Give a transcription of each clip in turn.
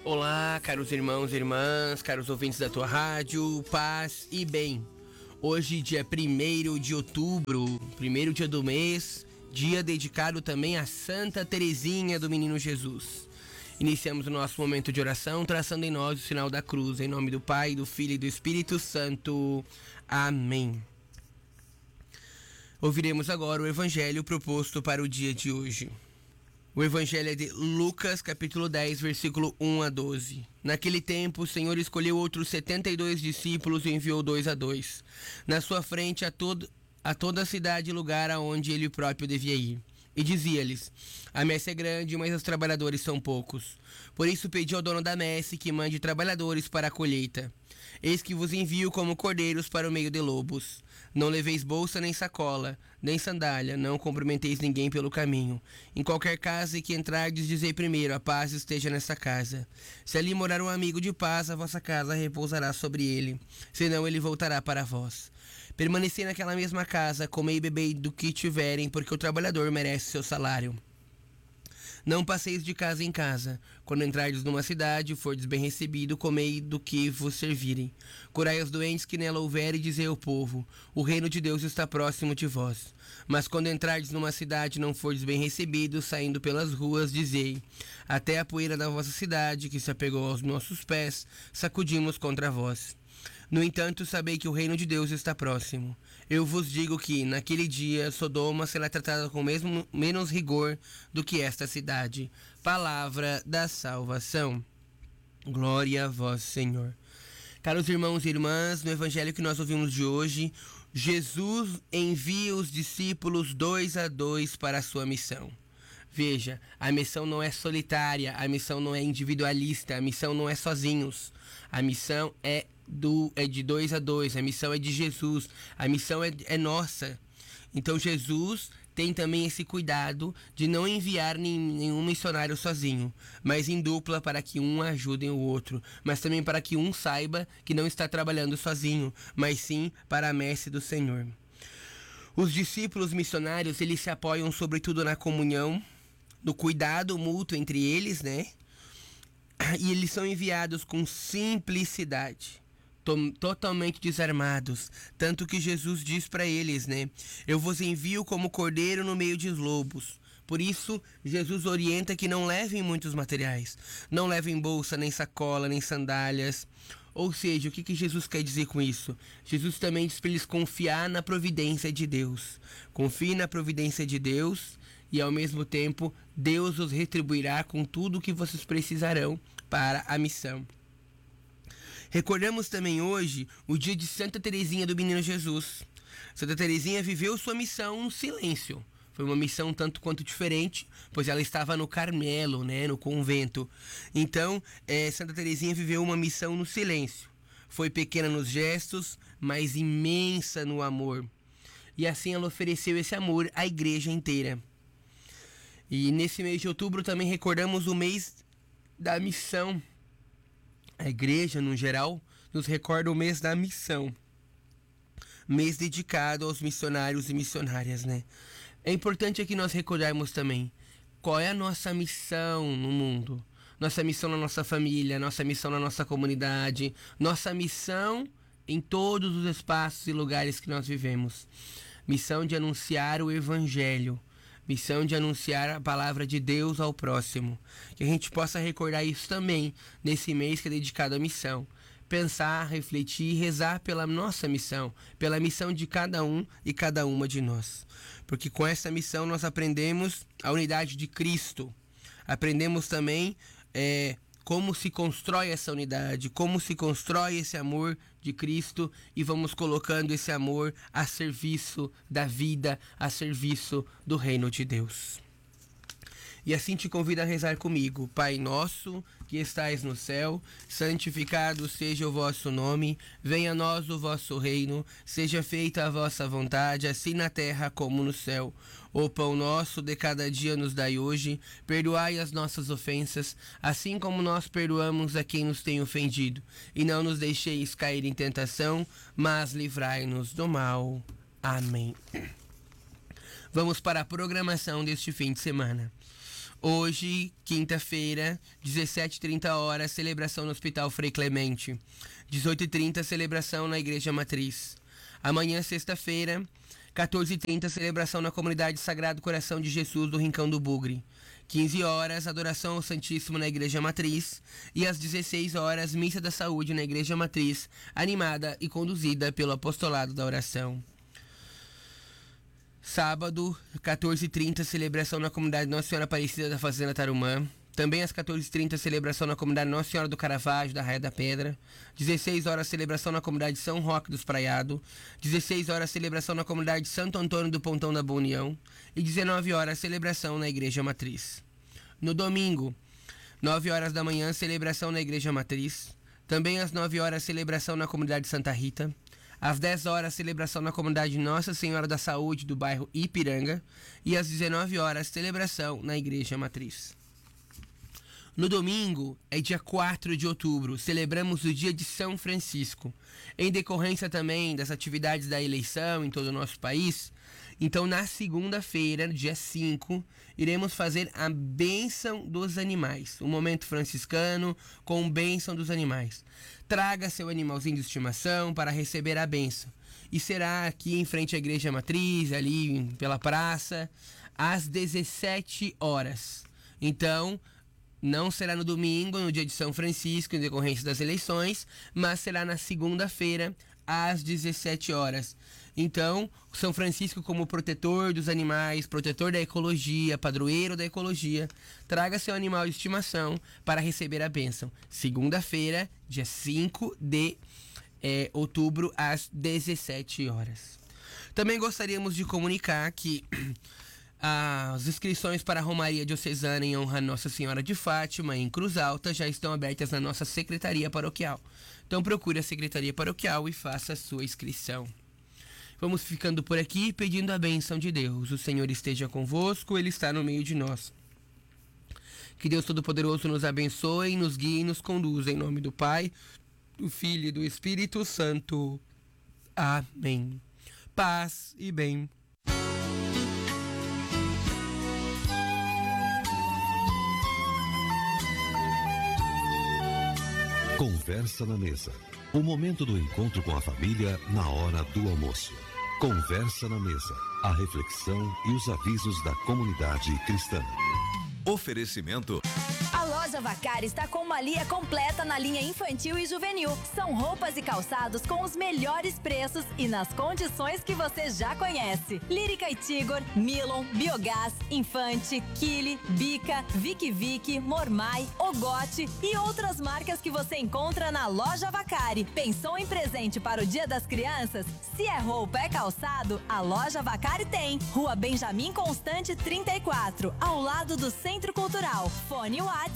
Olá, caros irmãos e irmãs, caros ouvintes da tua rádio, paz e bem. Hoje, dia 1º de outubro, primeiro dia do mês, dia dedicado também a Santa Teresinha do Menino Jesus. Iniciamos o nosso momento de oração, traçando em nós o sinal da cruz, em nome do Pai, do Filho e do Espírito Santo. Amém. Ouviremos agora o evangelho proposto para o dia de hoje. O evangelho é de Lucas, capítulo 10, versículo 1 a 12. Naquele tempo, o Senhor escolheu outros 72 discípulos e enviou 2 a 2. Na sua frente a toda a cidade e lugar aonde ele próprio devia ir. E dizia-lhes: a messe é grande, mas os trabalhadores são poucos. Por isso pedi ao dono da messe que mande trabalhadores para a colheita. Eis que vos envio como cordeiros para o meio de lobos. Não leveis bolsa nem sacola, nem sandália, não cumprimenteis ninguém pelo caminho. Em qualquer casa em que entrardes, dizei primeiro: a paz esteja nessa casa. Se ali morar um amigo de paz, a vossa casa repousará sobre ele, senão ele voltará para vós. Permanecei naquela mesma casa, comei e bebei do que tiverem, porque o trabalhador merece seu salário. Não passeis de casa em casa. Quando entrardes numa cidade e fordes bem recebido, comei do que vos servirem. Curai os doentes que nela houver e dizei ao povo: o reino de Deus está próximo de vós. Mas quando entrardes numa cidade e não fordes bem recebidos, saindo pelas ruas, dizei: até a poeira da vossa cidade, que se apegou aos nossos pés, sacudimos contra vós. No entanto, sabei que o reino de Deus está próximo. Eu vos digo que, naquele dia, Sodoma será tratada com menos rigor do que esta cidade. Palavra da salvação. Glória a vós, Senhor. Caros irmãos e irmãs, no evangelho que nós ouvimos de hoje, Jesus envia os discípulos 2 a 2 para a sua missão. Veja, a missão não é solitária, a missão não é individualista, a missão não é sozinhos. A missão é de 2 a 2, a missão é de Jesus, a missão é nossa. Então Jesus tem também esse cuidado de não enviar nenhum missionário sozinho, mas em dupla, para que um ajude o outro, mas também para que um saiba que não está trabalhando sozinho, mas sim para a messe do Senhor. Os discípulos missionários, eles se apoiam sobretudo na comunhão, no cuidado mútuo entre eles, né? E eles são enviados com simplicidade, totalmente desarmados, tanto que Jesus diz para eles, né? Eu vos envio como cordeiro no meio de lobos. Por isso, Jesus orienta que não levem muitos materiais, não levem bolsa, nem sacola, nem sandálias. Ou seja, o que Jesus quer dizer com isso? Jesus também diz para eles confiar na providência de Deus. Confie na providência de Deus e, ao mesmo tempo, Deus os retribuirá com tudo o que vocês precisarão para a missão. Recordamos também hoje o dia de Santa Teresinha do Menino Jesus. Santa Teresinha viveu sua missão no silêncio. Foi uma missão tanto quanto diferente, pois ela estava no Carmelo, né, no convento. Então, Santa Teresinha viveu uma missão no silêncio. Foi pequena nos gestos, mas imensa no amor. E assim ela ofereceu esse amor à igreja inteira. E nesse mês de outubro também recordamos o mês da missão. A igreja, no geral, nos recorda o mês da missão. Mês dedicado aos missionários e missionárias, né? É importante aqui nós recordarmos também qual é a nossa missão no mundo. Nossa missão na nossa família, nossa missão na nossa comunidade, nossa missão em todos os espaços e lugares que nós vivemos. Missão de anunciar o Evangelho. Missão de anunciar a palavra de Deus ao próximo. Que a gente possa recordar isso também nesse mês que é dedicado à missão. Pensar, refletir e rezar pela nossa missão, pela missão de cada um e cada uma de nós. Porque com essa missão nós aprendemos a unidade de Cristo. Aprendemos também como se constrói essa unidade, como se constrói esse amor de Cristo, e vamos colocando esse amor a serviço da vida, a serviço do reino de Deus. E assim te convido a rezar comigo. Pai nosso, que estais no céu, santificado seja o vosso nome, venha a nós o vosso reino, seja feita a vossa vontade, assim na terra como no céu. O pão nosso de cada dia nos dai hoje, perdoai as nossas ofensas, assim como nós perdoamos a quem nos tem ofendido. E não nos deixeis cair em tentação, mas livrai-nos do mal. Amém. Vamos para a programação deste fim de semana. Hoje, quinta-feira, 17h30, celebração no Hospital Frei Clemente. 18h30, celebração na Igreja Matriz. Amanhã, sexta-feira, 14h30, celebração na Comunidade Sagrado Coração de Jesus do Rincão do Bugre. 15h, adoração ao Santíssimo na Igreja Matriz. E às 16h, missa da saúde na Igreja Matriz, animada e conduzida pelo Apostolado da Oração. Sábado, 14h30, celebração na Comunidade Nossa Senhora Aparecida da Fazenda Tarumã. Também às 14h30, celebração na Comunidade Nossa Senhora do Caravaggio, da Raia da Pedra. 16h, celebração na Comunidade São Roque dos Praiados. 16h, celebração na Comunidade Santo Antônio do Pontão da Boa União. E 19h, celebração na Igreja Matriz. No domingo, 9h da manhã, celebração na Igreja Matriz. Também às 9h, celebração na Comunidade Santa Rita. Às 10h, celebração na Comunidade Nossa Senhora da Saúde do bairro Ipiranga. E às 19h, celebração na Igreja Matriz. No domingo, é dia 4 de outubro, celebramos o dia de São Francisco. Em decorrência também das atividades da eleição em todo o nosso país, então na segunda-feira, dia 5, iremos fazer a bênção dos animais. Um momento franciscano com bênção dos animais. Traga seu animalzinho de estimação para receber a bênção. E será aqui em frente à Igreja Matriz, ali pela praça, às 17h. Então, não será no domingo, no dia de São Francisco, em decorrência das eleições, mas será na segunda-feira, às 17h. Então, São Francisco, como protetor dos animais, protetor da ecologia, padroeiro da ecologia, traga seu animal de estimação para receber a bênção. Segunda-feira, dia 5 de outubro, às 17h. Também gostaríamos de comunicar que as inscrições para a Romaria Diocesana em honra a Nossa Senhora de Fátima, em Cruz Alta, já estão abertas na nossa Secretaria Paroquial. Então procure a Secretaria Paroquial e faça a sua inscrição. Vamos ficando por aqui pedindo a bênção de Deus. O Senhor esteja convosco, Ele está no meio de nós. Que Deus Todo-Poderoso nos abençoe, nos guie e nos conduza. Em nome do Pai, do Filho e do Espírito Santo. Amém. Paz e bem. Conversa na Mesa. O momento do encontro com a família na hora do almoço. Conversa na Mesa. A reflexão e os avisos da comunidade cristã. Oferecimento. A Loja Vacari está com uma linha completa na linha infantil e juvenil. São roupas e calçados com os melhores preços e nas condições que você já conhece. Lírica e Tigor, Milon, Biogás, Infante, Kili, Bica, Vic, Mormai, Ogote e outras marcas que você encontra na Loja Vacari. Pensou em presente para o Dia das Crianças? Se é roupa, é calçado, a Loja Vacari tem. Rua Benjamin Constante 34, ao lado do Centro Cultural. Fone WhatsApp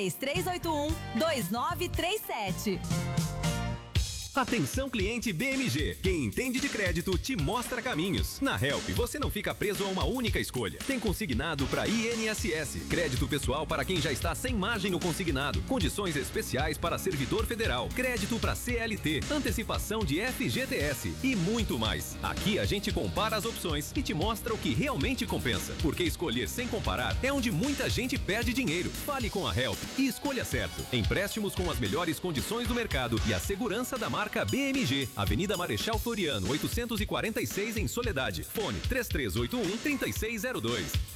3381-2937. Atenção cliente BMG, quem entende de crédito te mostra caminhos. Na Help você não fica preso a uma única escolha. Tem consignado para INSS, crédito pessoal para quem já está sem margem no consignado, condições especiais para servidor federal, crédito para CLT, antecipação de FGTS e muito mais. Aqui a gente compara as opções e te mostra o que realmente compensa, porque escolher sem comparar é onde muita gente perde dinheiro. Fale com a Help e escolha certo. Empréstimos com as melhores condições do mercado e a segurança da marca BMG, Avenida Marechal Floriano, 846 em Soledade. Fone 3381-3602.